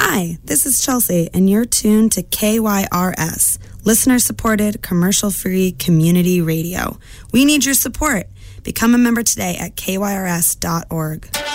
Hi, this is Chelsea, and you're tuned to KYRS, listener-supported, commercial-free community radio. We need your support. Become a member today at kyrs.org.